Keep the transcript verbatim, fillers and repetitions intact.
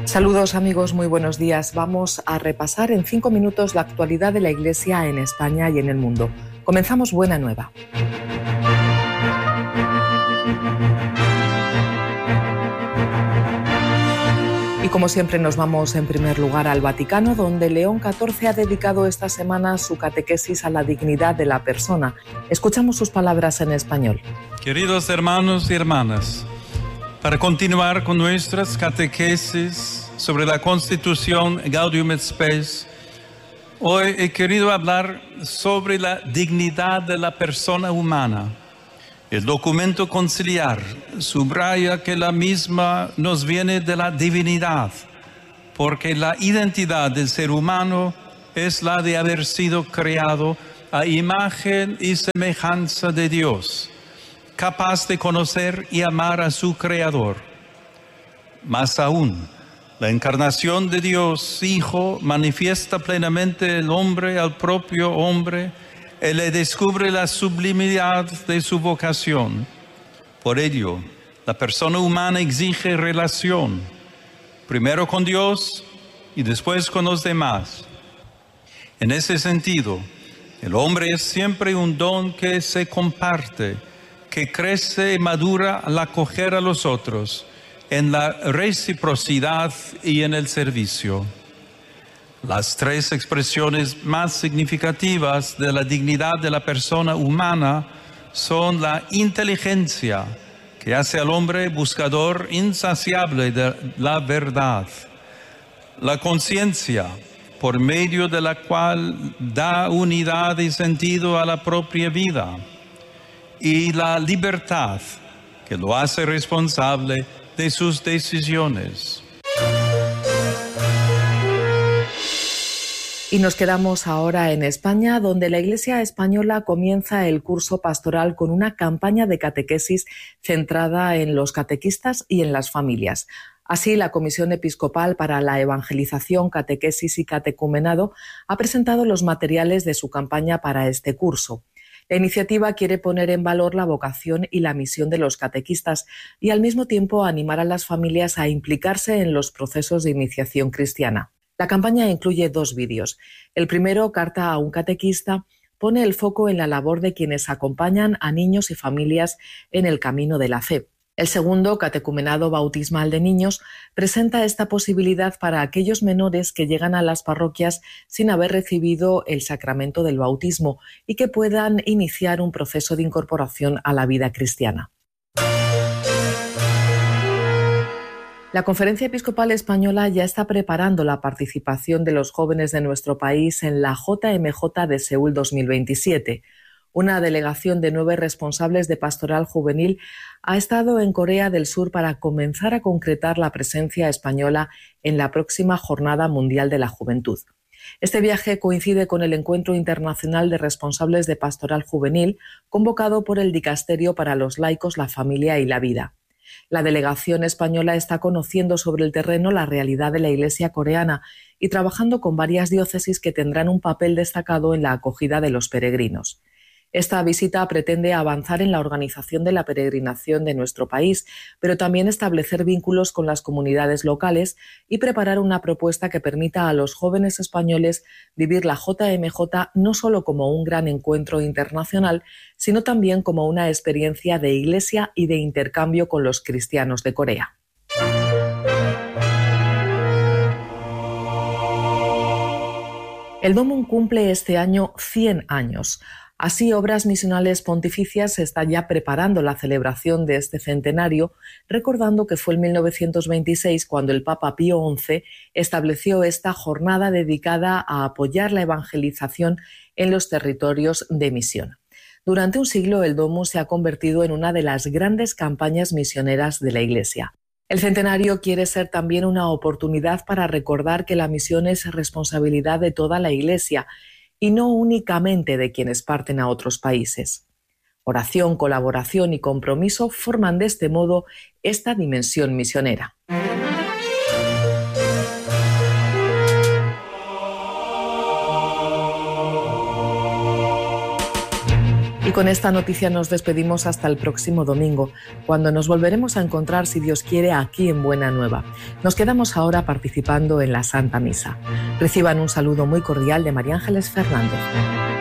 Saludos amigos, muy buenos días. Vamos a repasar en cinco minutos la actualidad de la Iglesia en España y en el mundo. Comenzamos Buena Nueva. Y como siempre nos vamos en primer lugar al Vaticano, donde León catorce ha dedicado esta semana su catequesis a la dignidad de la persona. Escuchamos sus palabras en español. Queridos hermanos y hermanas, para continuar con nuestras catequesis sobre la Constitución Gaudium et Spes, hoy he querido hablar sobre la dignidad de la persona humana. El documento conciliar subraya que la misma nos viene de la divinidad, porque la identidad del ser humano es la de haber sido creado a imagen y semejanza de Dios, capaz de conocer y amar a su Creador. Más aún, la encarnación de Dios Hijo manifiesta plenamente el hombre al propio hombre y le descubre la sublimidad de su vocación. Por ello, la persona humana exige relación, primero con Dios y después con los demás. En ese sentido, el hombre es siempre un don que se comparte, que crece y madura al acoger a los otros, en la reciprocidad y en el servicio. Las tres expresiones más significativas de la dignidad de la persona humana son la inteligencia, que hace al hombre buscador insaciable de la verdad; la conciencia, por medio de la cual da unidad y sentido a la propia vida; y la libertad, que lo hace responsable de sus decisiones. Y nos quedamos ahora en España, donde la Iglesia española comienza el curso pastoral con una campaña de catequesis centrada en los catequistas y en las familias. Así, la Comisión Episcopal para la Evangelización, Catequesis y Catecumenado ha presentado los materiales de su campaña para este curso. La iniciativa quiere poner en valor la vocación y la misión de los catequistas y al mismo tiempo animar a las familias a implicarse en los procesos de iniciación cristiana. La campaña incluye dos vídeos. El primero, Carta a un catequista, pone el foco en la labor de quienes acompañan a niños y familias en el camino de la fe. El segundo, Catecumenado bautismal de niños, presenta esta posibilidad para aquellos menores que llegan a las parroquias sin haber recibido el sacramento del bautismo y que puedan iniciar un proceso de incorporación a la vida cristiana. La Conferencia Episcopal Española ya está preparando la participación de los jóvenes de nuestro país en la J M J de Seúl dos mil veintisiete. Una delegación de nueve responsables de pastoral juvenil ha estado en Corea del Sur para comenzar a concretar la presencia española en la próxima Jornada Mundial de la Juventud. Este viaje coincide con el Encuentro Internacional de Responsables de Pastoral Juvenil, convocado por el Dicasterio para los Laicos, la Familia y la Vida. La delegación española está conociendo sobre el terreno la realidad de la Iglesia coreana y trabajando con varias diócesis que tendrán un papel destacado en la acogida de los peregrinos. Esta visita pretende avanzar en la organización de la peregrinación de nuestro país, pero también establecer vínculos con las comunidades locales y preparar una propuesta que permita a los jóvenes españoles vivir la J M J no solo como un gran encuentro internacional, sino también como una experiencia de iglesia y de intercambio con los cristianos de Corea. El Domum cumple este año cien años. Así, Obras Misionales Pontificias está ya preparando la celebración de este centenario, recordando que fue en mil novecientos veintiséis cuando el Papa Pío once estableció esta jornada dedicada a apoyar la evangelización en los territorios de misión. Durante un siglo, el Domus se ha convertido en una de las grandes campañas misioneras de la Iglesia. El centenario quiere ser también una oportunidad para recordar que la misión es responsabilidad de toda la Iglesia y no únicamente de quienes parten a otros países. Oración, colaboración y compromiso forman de este modo esta dimensión misionera. Y con esta noticia nos despedimos hasta el próximo domingo, cuando nos volveremos a encontrar, si Dios quiere, aquí en Buena Nueva. Nos quedamos ahora participando en la Santa Misa. Reciban un saludo muy cordial de María Ángeles Fernández.